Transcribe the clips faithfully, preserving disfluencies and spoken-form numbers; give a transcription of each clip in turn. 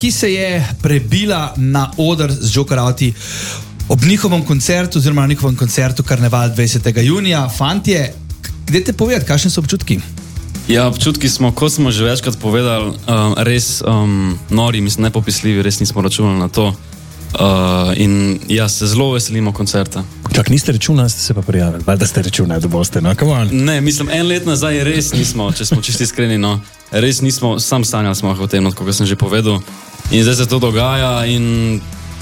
ki se je prebila na oder z Joker Outi ob njihovem koncertu, oziroma na njihovem koncertu Karneval dvajsetega junija. Fantje, kde te povedati, kakšni so občutki? Ja, občutki smo, kot smo že večkrat povedali, um, res um, nori, mislim, nepopisljivi, res nismo računali na to. Uh, in ja, se zelo veselimo koncerta. Čak, niste računali, ste se pa prijavili, valjda ste računali, da boste, no, come on. Ne, mislim, en let nazaj res nismo, če smo čisti iskreni, no, res nismo, sam sanjali smo o tem, kot sem že povedal. In zdaj se to dogaja in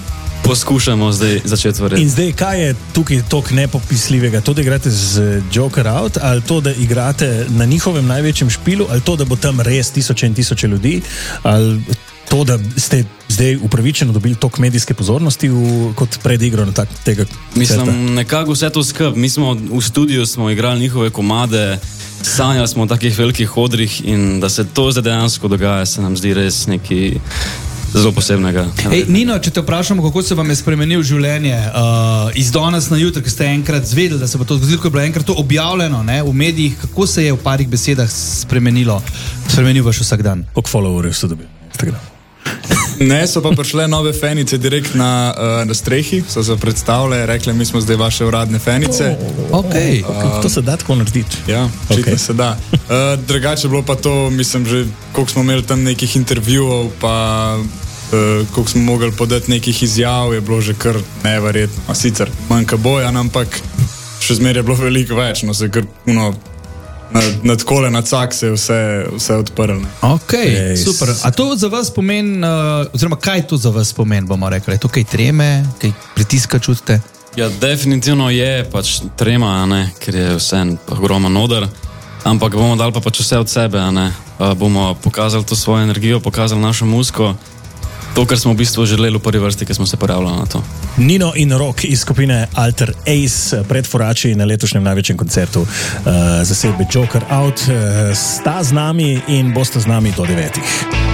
poskušamo zdaj začeti verjeti. In zdaj, kaj je tukaj toliko nepopisljivega? To, da igrate z Joker Out, ali to, da igrate na njihovem največjem špilu, ali to, da bo tam res tisoče in tisoče ljudi, ali to, da ste zdaj upravičeno dobili toliko medijske pozornosti v, kot predigro na tak, tega koncerta? Mislim, nekako vse to skrb. Mi smo v studiu smo igrali njihove komade, sanjali smo o takih velikih odrih in da se to zdaj dejansko dogaja, se nam zdi res neki zelo posebnega. Ej, Nino, če te vprašamo, kako se vam je spremenil življenje uh, iz danes na jutri, ki ste enkrat zvedeli, da se bo to zgodilo, ko je bilo enkrat to objavljeno, ne, v medijih, kako se je v parih besedah spremenilo, spremenil vaš vsak dan? Koliko followerjev ste dobili? Instagram. Ne, so pa prišle nove fenice direkt na, uh, na strehi, so se predstavile, rekli, mi smo zdaj vaše uradne fenice. Oh, okay. uh, to se da tako narediti. Ja, očitno Okay. se da. Uh, drugače je bilo pa to, mislim, že koliko smo imeli tam nekih intervjuov, pa uh, koliko smo mogli podati nekih izjav, je bilo že kar neverjetno. Sicer manjka boja, ampak še zmeraj je bilo veliko več, no se kar no, Na, nad kole, nad cak se je vse, vse odprlo. Ok, Ej, super. A to za vas pomeni, uh, oziroma kaj to za vas pomeni, bomo rekli? Je to kaj treme, kaj pritiska čutite? Ja, definitivno je pač trema, a ne, ker je vse ogromen oder, ampak bomo dali pa pač vse od sebe, a ne. Uh, bomo pokazali to svojo energijo, pokazali našo muziko, to, kar smo v bistvu želeli v prvi vrsti, ki smo se prijavljali na to. Nino in Rok iz skupine Alter Ace pred Forači na letošnjem največjem koncertu uh, zasedbe Joker Out uh, sta z nami in boste z nami do devetih.